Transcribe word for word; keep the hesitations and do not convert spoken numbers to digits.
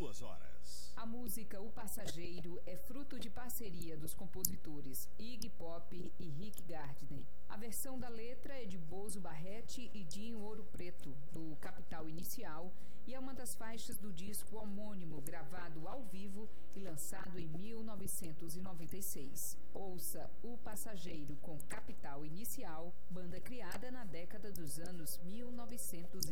duas horas. A música O Passageiro é fruto de parceria dos compositores Iggy Pop e Rick Gardner. A versão da letra é de Bozo Barrete e Dinho Ouro Preto, do Capital Inicial, e é uma das faixas do disco homônimo, gravado ao vivo e lançado em mil novecentos e noventa e seis. Ouça O Passageiro com Capital Inicial, banda criada na década dos anos mil novecentos e